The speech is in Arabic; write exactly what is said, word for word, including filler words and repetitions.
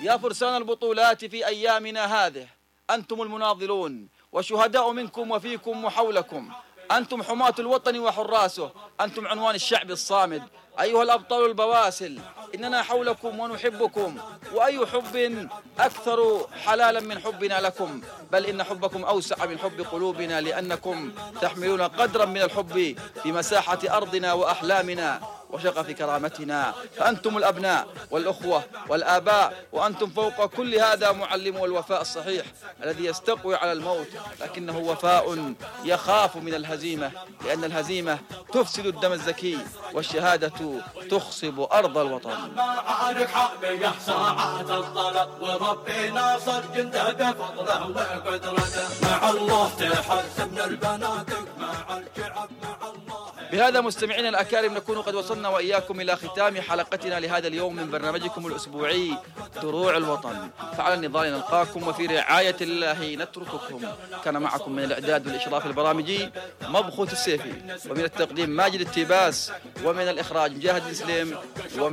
يا فرسان البطولات في أيامنا هذه، أنتم المناضلون وشهداء منكم وفيكم وحولكم، أنتم حماة الوطن وحراسه، أنتم عنوان الشعب الصامد. أيها الأبطال البواسل، إننا حولكم ونحبكم، وأي حب أكثر حلالا من حبنا لكم، بل إن حبكم أوسع من حب قلوبنا، لأنكم تحملون قدرا من الحب في مساحة أرضنا وأحلامنا وشغف كرامتنا. فأنتم الأبناء والأخوة والآباء، وأنتم فوق كل هذا معلمو الوفاء الصحيح الذي يستقوي على الموت، لكنه وفاء يخاف من الهزيمة، لأن الهزيمة تفسد الدم الزكي، والشهادة تخصب أرض الوطن. معارك حامية ساعات الطلب، وربي ناصر جنده بفضله وقدرته، مع الله تحسن البنادق، مع الشعب مع الله. بهذا مستمعينا الأكارم نكون قد وصلنا وإياكم إلى ختام حلقتنا لهذا اليوم من برنامجكم الأسبوعي دروع الوطن. فعلى النضال نلقاكم، وفي رعاية الله نترككم. كان معكم من الإعداد والإشراف البرامجي مبخوت السيفي، ومن التقديم ماجد التباس، ومن الإخراج مجاهد السليم، ومن